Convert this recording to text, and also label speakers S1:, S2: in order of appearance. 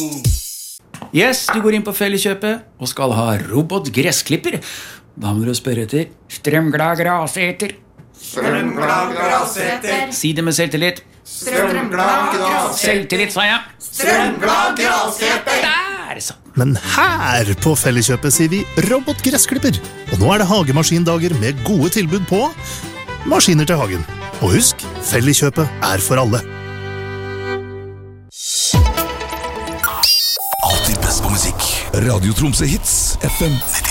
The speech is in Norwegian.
S1: Yes, du går inn på Felleskjøpet og skal ha robotgressklipper. Da må du spørre etter strømglad graseter.
S2: Strømglad graseter.
S1: Si det med selvtillit.
S2: Strømglad graseter.
S1: Selvtillit, sa jeg.
S2: Strømglad graseter.
S1: Der, så.
S3: Men her på Felleskjøpet sier vi robotgressklipper. Og nå er det hagemaskindager med gode tilbud på maskiner til hagen. Og husk, Felleskjøpet er for alle.
S4: Alltid best på musikk. Radio Tromsø Hits FM 90.